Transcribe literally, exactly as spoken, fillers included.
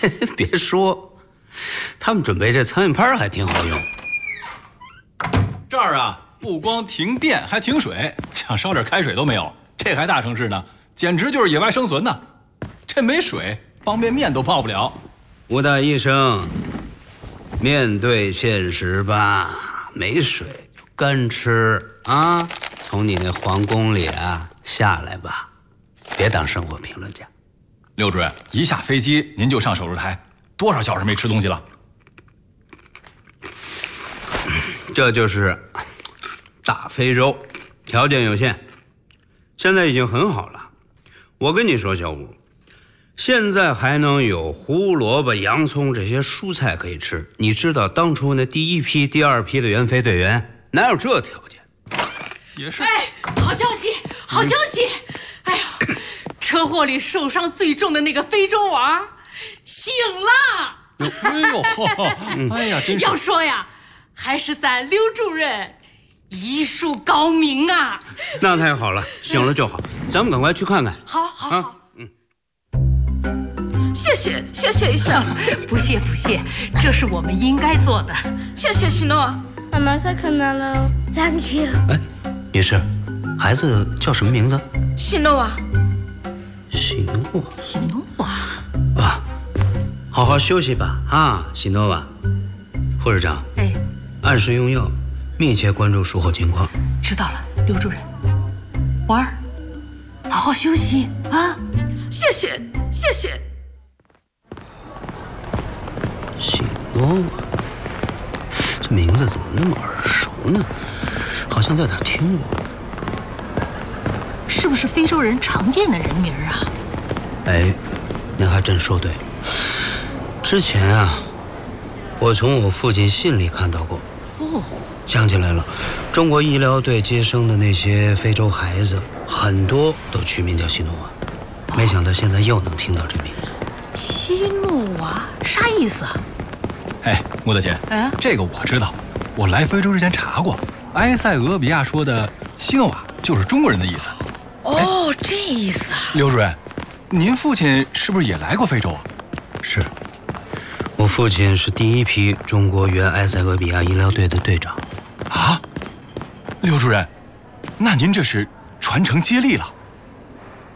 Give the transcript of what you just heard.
别说，他们准备这苍蝇拍还挺好用。 这儿啊，不光停电，还停水，想烧点开水都没有。这还大城市呢，简直就是野外生存呢。这没水，方便面都泡不了。 吴大医生，面对现实吧，没水干吃啊！从你那皇宫里啊下来吧，别当生活评论家。 刘主任，一下飞机您就上手术台，多少小时没吃东西了？ 这就是大非洲，条件有限，现在已经很好了。我跟你说，小吴，现在还能有胡萝卜、洋葱这些蔬菜可以吃。你知道当初那第一批、第二批的援非队员哪有这条件？ 也是。 哎，好消息，好消息！嗯、哎呀，车祸里受伤最重的那个非洲娃醒了。 哎呦，哎呀，真是！ 要说呀，还是咱刘主任医术高明啊。 那太好了，醒了就好，咱们赶快去看看。 好，好，好。啊嗯。 谢谢，谢谢医生。 不谢不谢，这是我们应该做的。 谢谢西诺。 妈妈再看到了 ，Thank you。 哎，女士，孩子叫什么名字？ 西诺啊。 西诺。 西诺啊。 啊，好好休息吧，啊，西诺瓦。护士长， 哎， 按时用药，密切关注术后情况。 知道了，刘主任。婉儿，好好休息啊。 谢谢，谢谢。 西诺瓦，这名字怎么那么耳熟呢？好像在哪儿听过。 是不是非洲人常见的人名啊？ 哎，您还真说对了。之前啊，我从我父亲信里看到过。 哦， 想起来了，中国医疗队接生的那些非洲孩子，很多都取名叫西诺瓦。没想到现在又能听到这名字。 西诺瓦啥意思啊？ 哎，穆大姐， 哎， 这个我知道，我来非洲之前查过，埃塞俄比亚说的西诺瓦就是中国人的意思。 哦，这意思啊。 刘主任，您父亲是不是也来过非洲啊？ 是，我父亲是第一批中国原埃塞俄比亚医疗队的队长。 啊，刘主任，那您这是传承接力了。